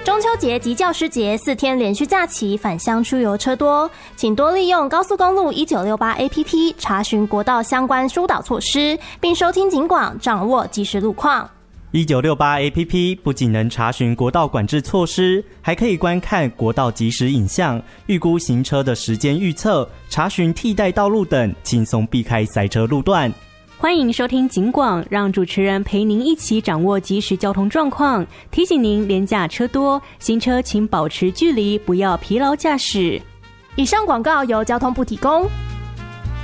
中秋节及教师节4天连续假期，返乡出游车多，请多利用高速公路1968 APP 查询国道相关疏导措施，并收听警广，掌握即时路况。 1968 APP 不仅能查询国道管制措施，还可以观看国道即时影像，预估行车的时间预测，查询替代道路等，轻松避开塞车路段。 欢迎收听警广，让主持人陪您一起掌握即时交通状况，提醒您连假车多，行车请保持距离，不要疲劳驾驶。 以上广告由交通部提供。